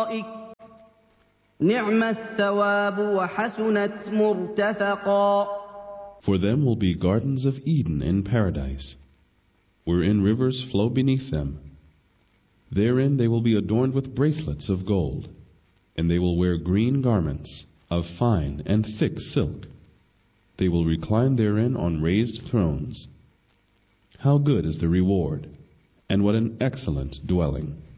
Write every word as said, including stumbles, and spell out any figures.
الْأَرَائِكِ نِعْمَ الثَّوَابُ وَحَسُنَتْ مُرْتَفَقًا. For them will be gardens of Eden in paradise, wherein rivers flow beneath them. Therein they will be adorned with bracelets of gold, and they will wear green garments of fine and thick silk. They will recline therein on raised thrones. How good is the reward, and what an excellent dwelling!